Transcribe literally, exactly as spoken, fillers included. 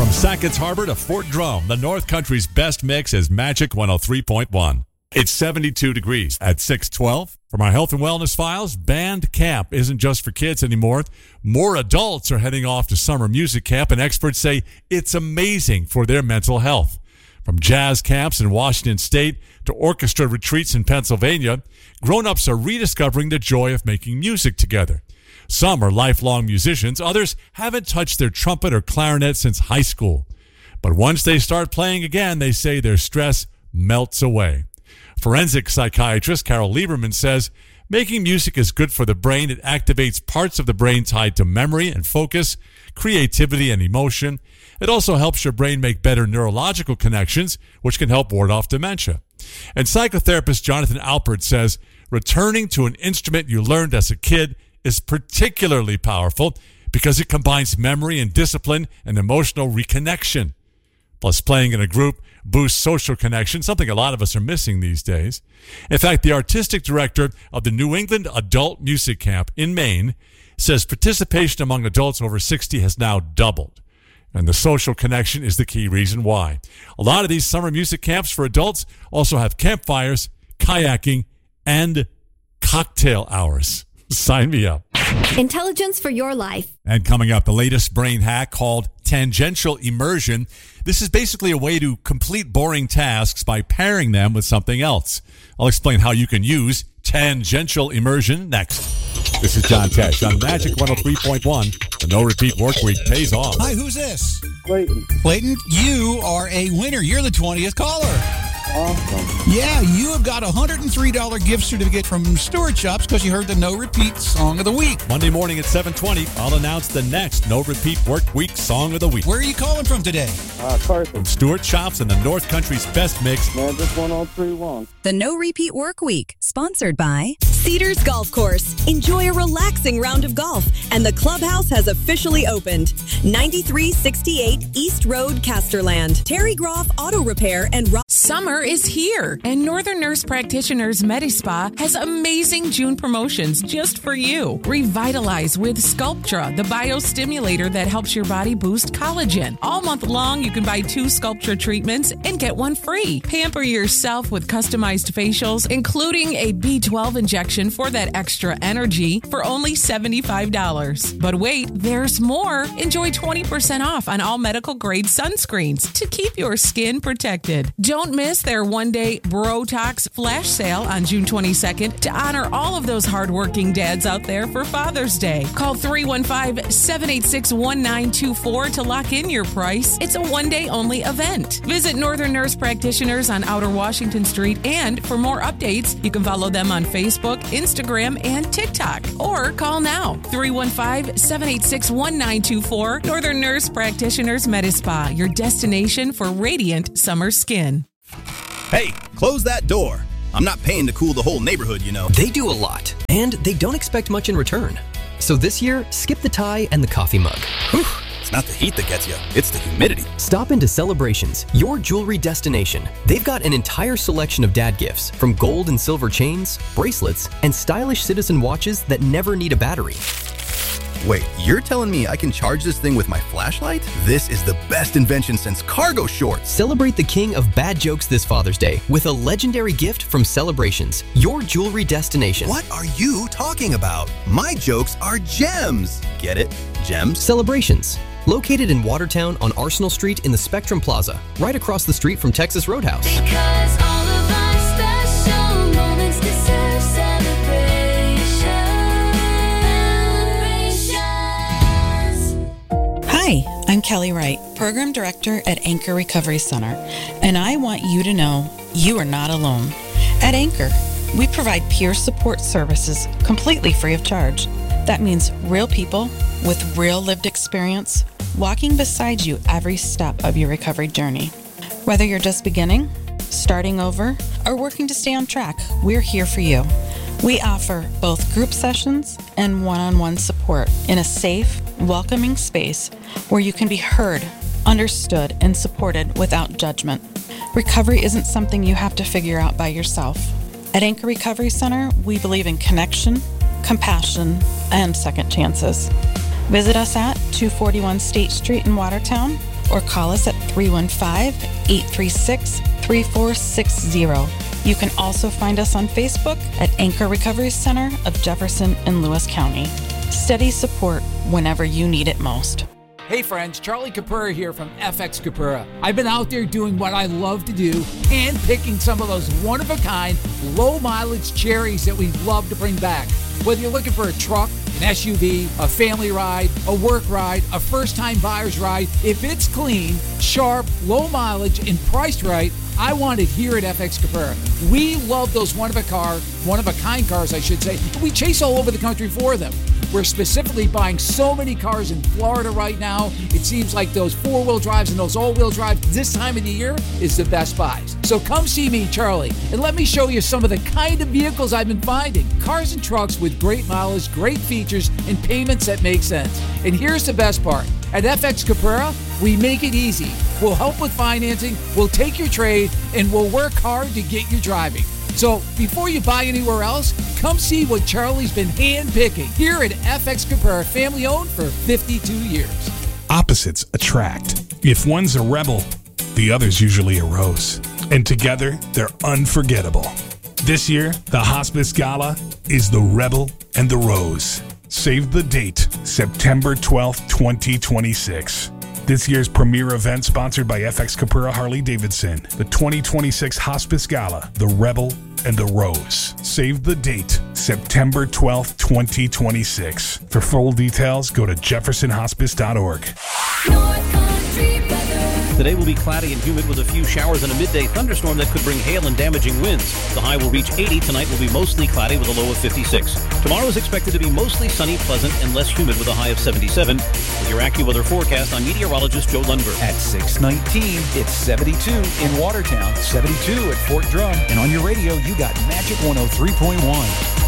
From Sackett's Harbor to Fort Drum, the North Country's best mix is Magic one oh three point one. It's seventy-two degrees at six twelve. From our health and wellness files, band camp isn't just for kids anymore. More adults are heading off to summer music camp, and experts say it's amazing for their mental health. From jazz camps in Washington State to orchestra retreats in Pennsylvania, grown-ups are rediscovering the joy of making music together. Some are lifelong musicians. Others haven't touched their trumpet or clarinet since high school. But once they start playing again, they say their stress melts away. Forensic psychiatrist Carol Lieberman says making music is good for the brain. It activates parts of the brain tied to memory and focus, creativity and emotion. It also helps your brain make better neurological connections, which can help ward off dementia. And psychotherapist Jonathan Alpert says returning to an instrument you learned as a kid is particularly powerful because it combines memory and discipline and emotional reconnection. Plus, playing in a group boosts social connection, something a lot of us are missing these days. In fact, the artistic director of the New England Adult Music Camp in Maine says participation among adults over sixty has now doubled. And the social connection is the key reason why. A lot of these summer music camps for adults also have campfires, kayaking, and cocktail hours. Sign me up. Intelligence for your life. And coming up, the latest brain hack called tangential immersion. This is basically a way to complete boring tasks by pairing them with something else. I'll explain how you can use tangential immersion next. This is John Tesh on Magic one oh three point one. The No Repeat Work Week pays off. Hi, who's this? Clayton. Clayton, you are a winner. You're the twentieth caller. Awesome. Yeah, you have got a one hundred three dollars gift certificate from Stewart Shops because you heard the No Repeat Song of the Week. Monday morning at seven twenty, I'll announce the next No Repeat Work Week Song of the Week. Where are you calling from today? Uh, Carson. From Stewart Shops and the North Country's best mix. Magic one oh three point one. The No Repeat Work Week, sponsored by Cedars Golf Course. Enjoy a relaxing round of golf, and the clubhouse has officially opened. ninety-three sixty-eight East Road, Casterland. Terry Groff Auto Repair and Rock. Summer is here, and Northern Nurse Practitioners MediSpa has amazing June promotions just for you. Revitalize with Sculptra, the biostimulator that helps your body boost collagen. All month long, you can buy two Sculptra treatments and get one free. Pamper yourself with customized facials, including a B twelve injection for that extra energy for only seventy-five dollars. But wait, there's more. Enjoy twenty percent off on all medical-grade sunscreens to keep your skin protected. Don't miss their one-day Brotox flash sale on June twenty-second to honor all of those hardworking dads out there for Father's Day. Call three one five, seven eight six, one nine two four to lock in your price. It's a one-day only event. Visit Northern Nurse Practitioners on Outer Washington Street, and for more updates, you can follow them on Facebook, Instagram, and TikTok. Or call now, three one five, seven eight six, one nine two four. Northern Nurse Practitioners MediSpa, your destination for radiant summer skin. Hey, close that door. I'm not paying to cool the whole neighborhood, you know. They do a lot, and they don't expect much in return. So this year, skip the tie and the coffee mug. Whew, it's not the heat that gets you, it's the humidity. Stop into Celebrations, your jewelry destination. They've got an entire selection of dad gifts, from gold and silver chains, bracelets, and stylish citizen watches that never need a battery. Wait, you're telling me I can charge this thing with my flashlight? This is the best invention since cargo shorts. Celebrate the king of bad jokes this Father's Day with a legendary gift from Celebrations, your jewelry destination. What are you talking about? My jokes are gems. Get it? Gems? Celebrations. Located in Watertown on Arsenal Street in the Spectrum Plaza, right across the street from Texas Roadhouse. Because all of our special moments deserve celebration. Hi, I'm Kelly Wright, Program Director at Anchor Recovery Center, and I want you to know you are not alone. At Anchor, we provide peer support services completely free of charge. That means real people with real lived experience walking beside you every step of your recovery journey. Whether you're just beginning, starting over, or working to stay on track, we're here for you. We offer both group sessions and one-on-one support in a safe, welcoming space where you can be heard, understood, and supported without judgment. Recovery isn't something you have to figure out by yourself. At Anchor Recovery Center, we believe in connection, compassion, and second chances. Visit us at two forty-one State Street in Watertown or call us at three one five, eight three six, three four six zero. You can also find us on Facebook at Anchor Recovery Center of Jefferson and Lewis County. Steady support whenever you need it most. Hey friends, Charlie Capura here from F X Capura. I've been out there doing what I love to do, hand-picking some of those one-of-a-kind, low-mileage cherries that we love to bring back. Whether you're looking for a truck, an S U V, a family ride, a work ride, a first-time buyer's ride, if it's clean, sharp, low mileage, and priced right, I want it here at F X Capura. We love those one-of-a-car, one-of-a-kind cars, I should say. We chase all over the country for them. We're specifically buying so many cars in Florida right now. It seems like those four-wheel drives and those all-wheel drives this time of the year is the best buys. So come see me, Charlie, and let me show you some of the kind of vehicles I've been finding. Cars and trucks with great mileage, great features, and payments that make sense. And here's the best part. At F X Capura, we make it easy. We'll help with financing, we'll take your trade, and we'll work hard to get you driving. So before you buy anywhere else, come see what Charlie's been hand-picking here at F X Capura, family-owned for fifty-two years. Opposites attract. If one's a rebel, the other's usually a rose. And together, they're unforgettable. This year, the Hospice Gala is the Rebel and the Rose. Save the date, September twelfth, twenty twenty-six. This year's premier event sponsored by F X Capura Harley-Davidson, the twenty twenty-six Hospice Gala, the Rebel and the Rose. Save the date, September twelfth, twenty twenty-six. For full details, go to jefferson hospice dot org. Today will be cloudy and humid with a few showers and a midday thunderstorm that could bring hail and damaging winds. The high will reach eighty. Tonight will be mostly cloudy with a low of fifty-six. Tomorrow is expected to be mostly sunny, pleasant, and less humid with a high of seventy-seven. With your AccuWeather forecast, I'm meteorologist Joe Lundberg. At six nineteen, it's seventy-two in Watertown, seventy-two at Fort Drum, and on your radio, you got Magic one oh three point one.